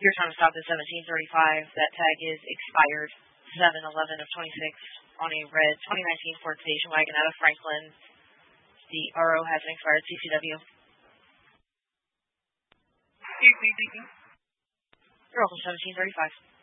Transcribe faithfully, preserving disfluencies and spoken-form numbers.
Your time stop is seventeen thirty-five. That tag is expired. seven eleven of twenty-six on a red twenty nineteen Ford station wagon out of Franklin. The R O has an expired C C W. You're welcome, seventeen thirty-five.